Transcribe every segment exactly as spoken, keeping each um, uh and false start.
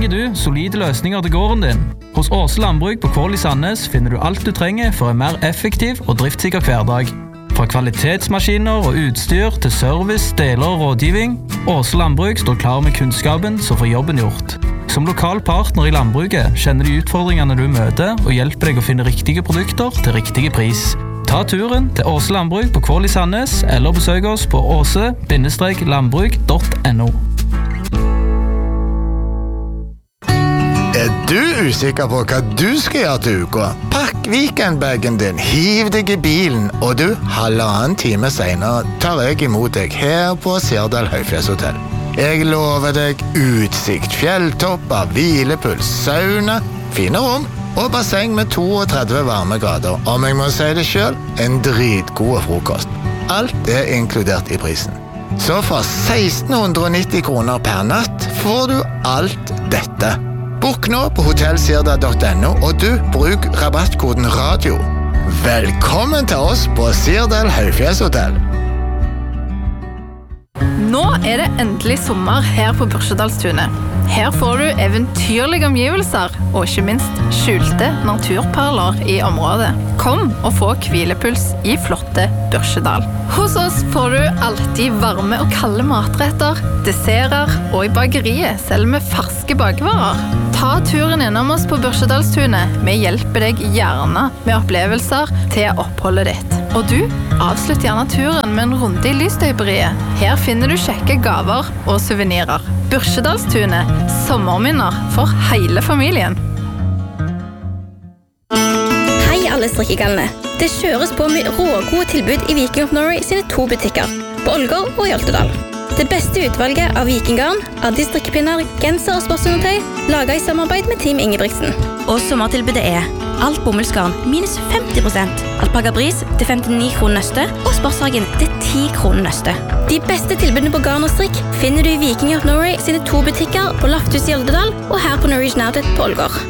Trenger du solide løsninger til gården din? Hos Åse Landbruk på Kål i Sandnes finner du alt du trenger for en mer effektiv og driftssikker hverdag. Fra kvalitetsmaskiner og utstyr til service, deler og rådgivning, Åse Landbruk står klar med kunnskapen som får jobben gjort. Som lokal partner i landbruket kjenner du utfordringene du møter og hjelper deg å finne riktige produkter til riktige pris. Ta turen til Åse Landbruk på Kål i Sandnes eller besøk oss på åse landbruk punktum no. Er du usikker på hva du skal gjøre til uka? Pakk weekendbagen din, hiv deg i bilen, og du, halvannen time senere, tar jeg imot deg her på Sirdal Høyfjellshotell. Jeg lover deg utsikt, fjelltopper, hvilepuls, sauna, fine rom og basseng med trettito varme grader. Om jeg må si det selv, en dritgod frokost. Alt er inkludert i prisen. Så for seksten nitti kroner per natt får du alt dette. Bok nå på hotell sirdal punktum no, og du, bruk rabattkoden radio. Velkommen til oss på Sirdal Høyfjellshotell. Nå er det endelig sommer her på Børsedalstunet. Her får du eventyrlige omgivelser, og ikke minst skjulte naturperler i området. Kom og få hvilepuls i flotte Børsedal. Hos oss får du alltid varme og kalde matretter, desserter og i bakeriet selv med ferske bakvarer. Ta turen innom oss på Børsedalstunet. Vi hjelper deg gjerne med opplevelser til oppholdet ditt. Og du, avslutt gjerne turen med en runde i Lystøyberiet. Her finner du kjekke gaver og souvenirer. Børsedalstunet, sommerminner for hele familien. Hei alle strikkegalene. Det kjøres på med rågode tilbud i Viking of Norway sine to butikker, på Ålgård og i Oltedal. Det beste utvalget av vikinggarn, addi-strikkepinner, genser og sportsundertøy, laget i samarbeid med Team Ingebrigtsen. Og sommertilbudet er alt bomullsgarn minus femti prosent, alpaca bris til femtini kroner nøste og sportshagen til ti kroner nøste. De beste tilbudene på garn og strikk finner du i Viking of Norway sine to butikker på Lafthus i Oldedal og her på Norwegian Outlet på Ålgård.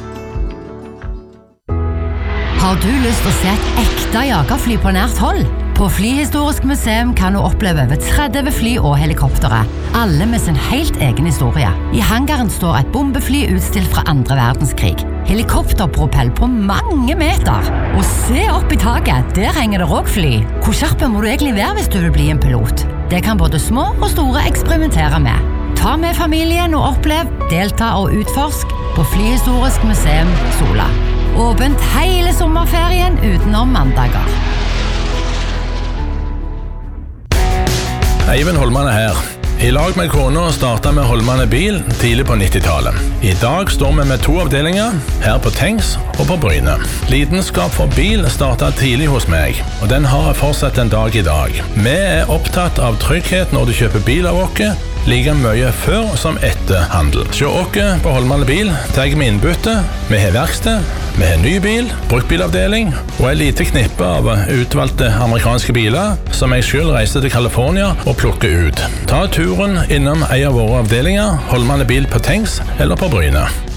Har du lyst til å se et ekte jagerfly på nært hold? På Flyhistorisk museum kan du oppleve over tretti fly og helikoptere, alle med sin helt egen historie. I hangaren står et bombefly utstilt fra andre verdenskrig. Helikopterpropell på mange meter. Og se opp i taket, der henger det råkfly. Hvor skjerpe må du egentlig være hvis du vil bli en pilot? Det kan både små og store eksperimentere med. Ta med familien og opplev, delta og utforsk på Flyhistorisk museum Sola. Åpent hele sommerferien utenom mandager. Eivind Holman er her. I lag med kona startet vi Holmane Bil tidlig på nittitallet. I dag står vi med to avdelinger, her på Tengs og på Bryne. Lidenskap for bil startet tidlig hos meg, og den har fortsatt en dag i dag. Vi er opptatt av trygghet når du kjøper bil av oss, like mye før som etter handel. Se oss på Holmane Bil, tar vi innbytte, vi har verksted, vi har ny bil, bruktbilavdeling og en lite knippe av utvalgte amerikanske biler som jeg selv reiser til California og plukker ut. Ta turen innom en av våre avdelinger, Holmane Bil på Tengs eller på Bryne.